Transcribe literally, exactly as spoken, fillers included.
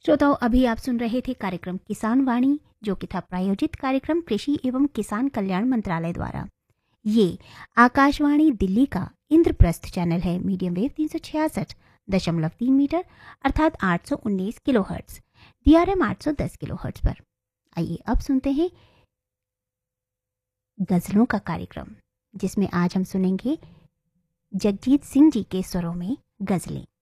श्रोताओं, अभी आप सुन रहे थे कार्यक्रम किसान वाणी, जो कि था प्रायोजित कार्यक्रम कृषि एवं किसान कल्याण मंत्रालय द्वारा। ये आकाशवाणी दिल्ली का इंद्रप्रस्थ चैनल है। मीडियम वेव तीन सौ छियासठ दशमलव तीन मीटर अर्थात आठ सौ उन्नीस किलो हर्ट्ज, डीआरएम आठ सौ दस किलो हर्ट्ज पर। आइए अब सुनते हैं गजलों का कार्यक्रम, जिसमें आज हम सुनेंगे जगजीत सिंह जी के स्वरों में गजलें।